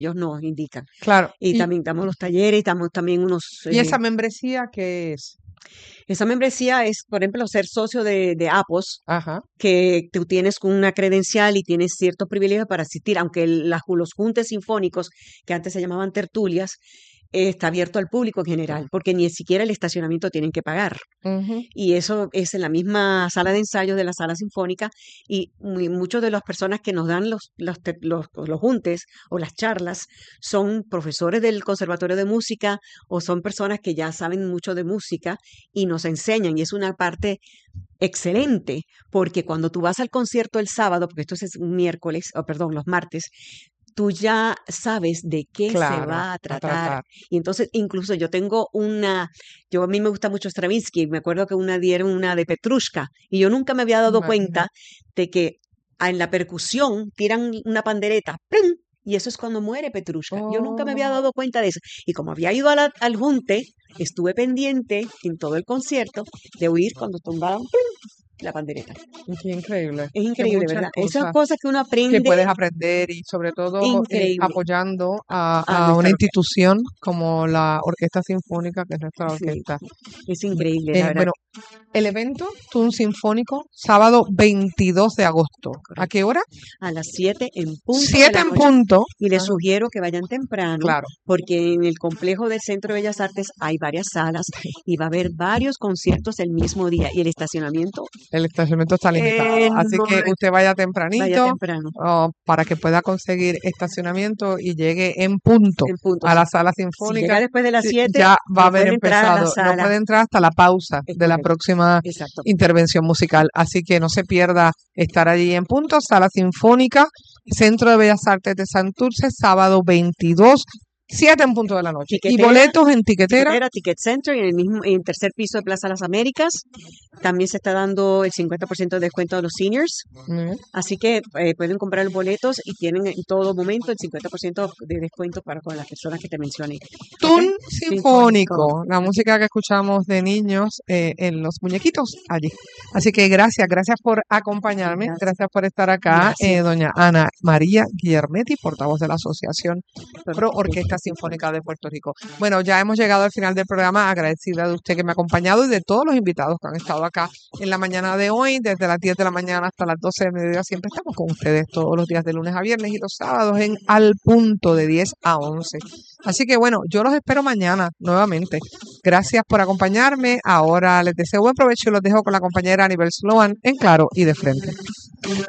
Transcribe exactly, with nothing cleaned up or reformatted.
ellos nos indican. Claro. Y, Y, también damos los talleres, damos también unos... ¿y eh, esa membresía qué es? esa membresía es, por ejemplo, ser socio de, de APOS, Ajá. que tú tienes una credencial y tienes ciertos privilegios para asistir, aunque el- las, los juntes sinfónicos, que antes se llamaban tertulias, eh, está abierto al público en general, porque ni siquiera el estacionamiento tienen que pagar. Ujú. Y eso es en la misma sala de ensayos de la sala sinfónica y muy, muchos de las personas que nos dan los, los, te- los, los juntes o las charlas son profesores del Conservatorio de Música o son personas que ya saben mucho de música y nos enseñan y es una parte excelente porque cuando tú vas al concierto el sábado, porque esto es un miércoles, o perdón, los martes, tú ya sabes de qué se Claro, va a a tratar. tratar. Y entonces, incluso yo tengo una, yo a mí me gusta mucho Stravinsky, me acuerdo que una dieron una de Petrushka, y yo nunca me había dado Imagínate. cuenta de que ah, en la percusión tiran una pandereta, ¡plum! Y eso es cuando muere Petrushka. Yo nunca me había Oh, dado cuenta de eso. Y como había ido a la- al junte, estuve pendiente en todo el concierto de oír cuando tumbaban ¡plum! La pandereta. qué increíble. Es Que increíble, muchas ¿verdad? Esas cosas cosas que uno que aprende, puedes aprender y sobre todo eh, increíble, apoyando a, a a una nuestra orquesta. institución como la Orquesta Sinfónica, que es nuestra Sí, orquesta. es increíble, la Eh, verdad. bueno, el evento Tun Sinfónico, sábado veintidós de agosto. ¿A Correcto. qué hora? A las siete en punto de Siete la en noche. punto. Y les Ajá, sugiero que vayan temprano, claro. porque en el complejo del Centro de Bellas Artes hay varias salas y va a haber varios conciertos el mismo día. Y el estacionamiento, El estacionamiento está limitado. Así que enorme. usted vaya Vaya tempranito temprano, oh, para que pueda conseguir estacionamiento y llegue en punto en punto. a Si, la sala si llega sinfónica. después de las Sí, siete, ya va a no haber puede entrar a la empezado. No sala. puede entrar hasta la pausa Es de la correcto. próxima Exacto. intervención musical. Así que no se pierda estar allí en punto. Sala Sinfónica, Centro de Bellas Artes de Santurce, sábado veintidós, siete en punto de la noche. Y Tiquetera, boletos en Tiquetera. Tiquetera, Ticket Center, en el mismo, en el tercer piso de Plaza Las Américas. También se está dando el cincuenta por ciento de descuento a los seniors. Muy bien. Así que eh, pueden comprar los boletos y tienen en todo momento el cincuenta por ciento de descuento para con las personas que te mencioné. ¿Ok? Tun Sinfónico. Sinfónico, la música que escuchamos de niños eh, en los muñequitos allí. Así que gracias, gracias por acompañarme, Gracias. gracias por estar acá, eh, Gracias. doña Ana María Guillermetti, portavoz de la Asociación Pro Perfecto. Orquesta Sinfónica de Puerto Rico. Bueno, ya hemos llegado al final del programa, agradecida de usted que me ha acompañado y de todos los invitados que han estado acá en la mañana de hoy, desde las diez de la mañana hasta las doce del mediodía. Siempre estamos con ustedes todos los días de lunes a viernes y los sábados en Al Punto de diez a once. Así que bueno, yo los espero mañana nuevamente. Gracias por acompañarme. Ahora les deseo buen provecho y los dejo con la compañera Anibel Sloan en Claro y de Frente.